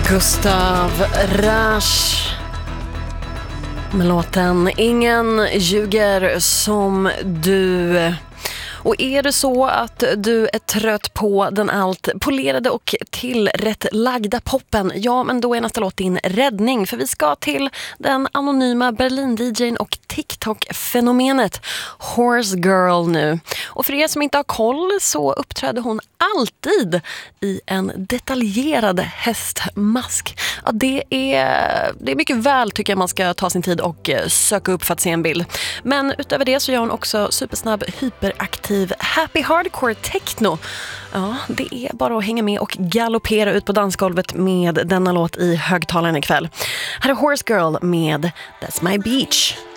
Gustav Rasch med låten Ingen ljuger som du. Och är det så att du är trött på den allt polerade och tillrättlagda poppen, ja men då är nästa låt din räddning. För vi ska till den anonyma Berlin-DJn och TikTok-fenomenet Horse Girl nu. Och för er som inte har koll så uppträdde hon alltid i en detaljerad hästmask. Ja, det är mycket väl tycker jag man ska ta sin tid och söka upp för att se en bild. Men utöver det så gör hon också supersnabb, hyperaktiv happy hardcore techno. Ja, det är bara att hänga med och galoppera ut på dansgolvet med denna låt i högtalaren ikväll. Här är Horse Girl med That's My Beach.